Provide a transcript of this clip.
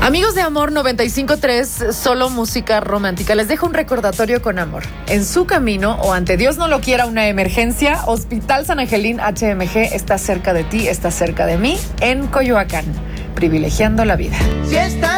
Amigos de Amor 95.3, solo música romántica. Les dejo un recordatorio con amor. En su camino, o ante Dios no lo quiera, una emergencia, Hospital San Angelín HMG está cerca de ti, está cerca de mí, en Coyoacán, privilegiando la vida. Si estás